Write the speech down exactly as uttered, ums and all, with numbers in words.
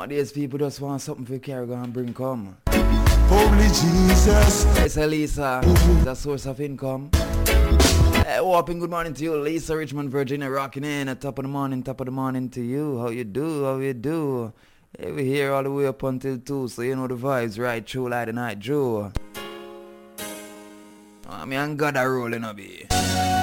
Nowadays people just want something for carry go and bring come. Holy Jesus. It's Lisa, it's a source of income. Hey, whopping good morning to you, Lisa, Richmond, Virginia, rocking in at top of the morning, top of the morning to you. How you do, how you do? Hey, we here all the way up until two, so you know the vibes right through like the night, Joe. I mean, I'm God a rolling up here.